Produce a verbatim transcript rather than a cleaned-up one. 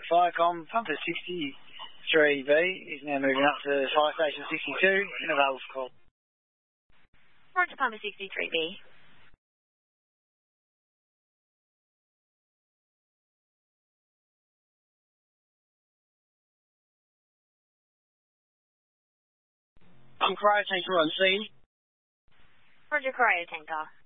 Firecom, Pumper sixty-three B is now moving up to Fire Station sixty-two in a valve call. Roger, Pumper sixty-three B. I'm cryo tanker on scene. Roger, cryo tanker.